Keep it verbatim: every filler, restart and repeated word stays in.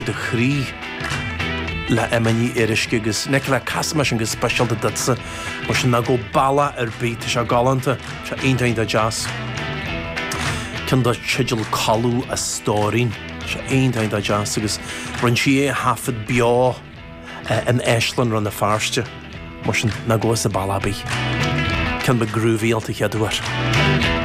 de chrí le imení irisce agus neic le casmas agus speisialta datsa mar sin na go balla ar bit se galanta se aontain de jazz. Cyn da chidil calú a stórin se aontain de jazz agus run si é hafad bio an eislan run na farste mar sin na go sa balla bí. Cyn ba grúvíalta cheadúar.